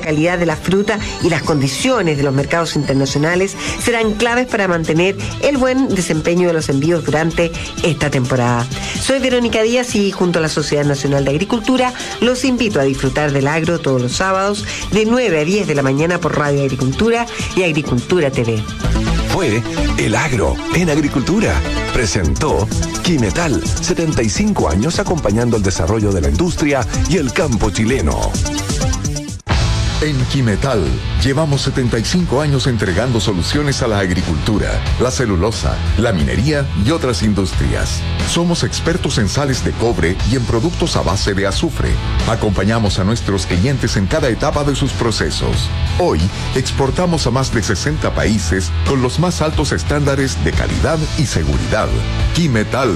calidad de la fruta y las condiciones de los mercados internacionales serán claves para mantener el buen desempeño de los envíos durante esta temporada. Soy Verónica Díaz y junto a la Sociedad Nacional de Agricultura los invito a disfrutar del agro todos los sábados de 9 a 10 de la mañana por Radio Agricultura y Agricultura TV. Fue El Agro en Agricultura. Presentó Quimetal, 75 años acompañando el desarrollo de la industria y el campo chileno. En Quimetal llevamos 75 años entregando soluciones a la agricultura, la celulosa, la minería y otras industrias. Somos expertos en sales de cobre y en productos a base de azufre. Acompañamos a nuestros clientes en cada etapa de sus procesos. Hoy exportamos a más de 60 países con los más altos estándares de calidad y seguridad. Quimetal,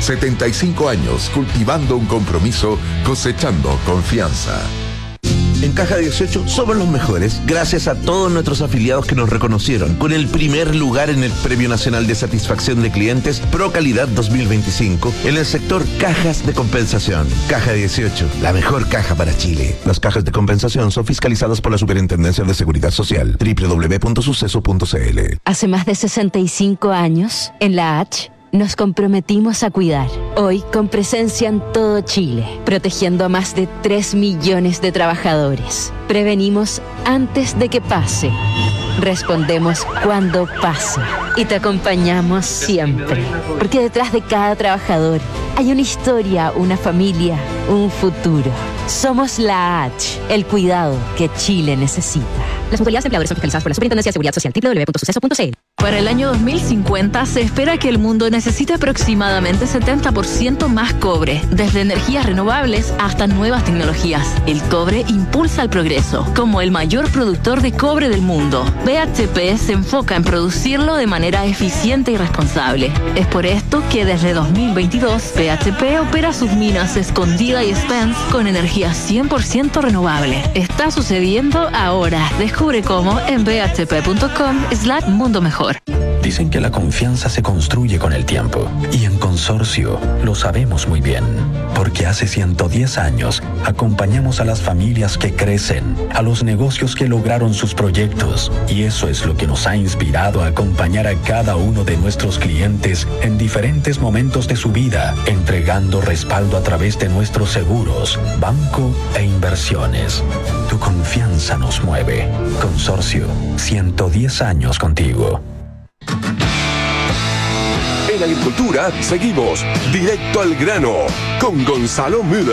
75 años cultivando un compromiso, cosechando confianza. En Caja 18 somos los mejores, gracias a todos nuestros afiliados que nos reconocieron con el primer lugar en el Premio Nacional de Satisfacción de Clientes Pro Calidad 2025 en el sector cajas de compensación. Caja 18, la mejor caja para Chile. Las cajas de compensación son fiscalizadas por la Superintendencia de Seguridad Social. www.suceso.cl. Hace más de 65 años, en la H, nos comprometimos a cuidar, hoy con presencia en todo Chile, protegiendo a más de 3 millones de trabajadores. Prevenimos antes de que pase, respondemos cuando pase y te acompañamos siempre, porque detrás de cada trabajador hay una historia, una familia, un futuro. Somos la H, el cuidado que Chile necesita. Las mutualidades de empleadores son fiscalizadas por la Superintendencia de Seguridad Social. www.suceso.cl. Para el año 2050 se espera que el mundo necesite aproximadamente 70% más cobre, desde energías renovables hasta nuevas tecnologías. El cobre impulsa el progreso, como el mayor productor de cobre del mundo. BHP se enfoca en producirlo de manera eficiente y responsable. Es por esto que desde 2022 BHP opera sus minas Escondida y Spence con energía 100% renovable. Está sucediendo ahora. Descubre cómo en bhp.com/mundo mejor. Dicen que la confianza se construye con el tiempo y en Consorcio lo sabemos muy bien, porque hace 110 años acompañamos a las familias que crecen, a los negocios que lograron sus proyectos, y eso es lo que nos ha inspirado a acompañar a cada uno de nuestros clientes en diferentes momentos de su vida, entregando respaldo a través de nuestros seguros, banco e inversiones. Tu confianza nos mueve. Consorcio, 110 años contigo. En Agricultura seguimos directo al grano con Gonzalo Müller.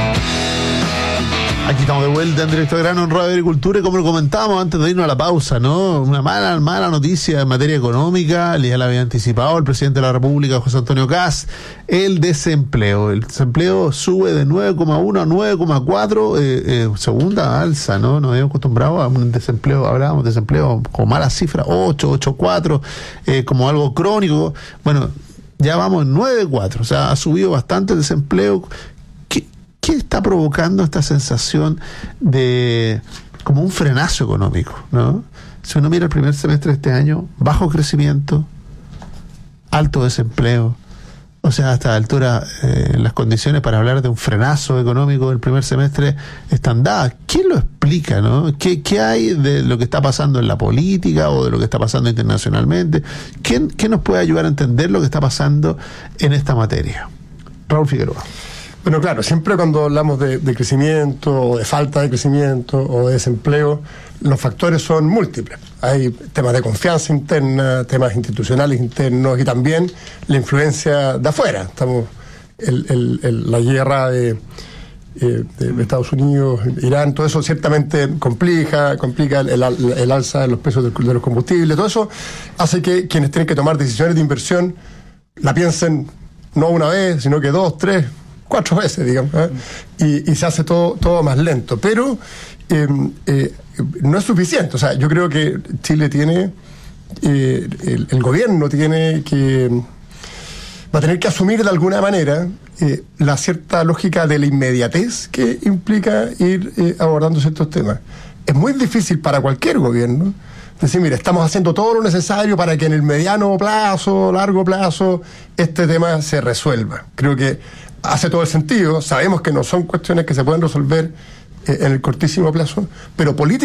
Aquí estamos de vuelta en Directo al Grano en Radio Agricultura y como lo comentábamos antes de irnos a la pausa, ¿no? Una mala noticia en materia económica, ya la había anticipado el presidente de la República, José Antonio Kast, el desempleo. El desempleo sube de 9,1 a 9,4, segunda alza, ¿no? Nos habíamos acostumbrado a un desempleo, hablábamos de desempleo con malas cifras, 8,4, como algo crónico. Bueno, ya vamos en 9,4, o sea, ha subido bastante el desempleo. ¿Qué está provocando esta sensación de como un frenazo económico, ¿no? Si uno mira el primer semestre de este año, bajo crecimiento, alto desempleo, o sea, hasta la altura las condiciones para hablar de un frenazo económico del primer semestre están dadas. ¿Quién lo explica, no? ¿Qué hay de lo que está pasando en la política o de lo que está pasando internacionalmente? ¿Quién nos puede ayudar a entender lo que está pasando en esta materia? Raúl Figueroa. Bueno, claro, siempre cuando hablamos de crecimiento, o de falta de crecimiento, o de desempleo, los factores son múltiples. Hay temas de confianza interna, temas institucionales internos y también la influencia de afuera. Estamos la guerra de Estados Unidos, Irán, todo eso ciertamente complica el alza de los precios de los combustibles. Todo eso hace que quienes tienen que tomar decisiones de inversión la piensen no una vez, sino que 2, 3, 4 veces, digamos, y se hace todo más lento. Pero no es suficiente. O sea, yo creo que Chile tiene, el gobierno tiene que, va a tener que asumir de alguna manera la cierta lógica de la inmediatez que implica ir abordando ciertos temas. Es muy difícil para cualquier gobierno decir, mira, estamos haciendo todo lo necesario para que en el mediano plazo, largo plazo, este tema se resuelva. Creo que hace todo el sentido. Sabemos que no son cuestiones que se pueden resolver en el cortísimo plazo, pero políticamente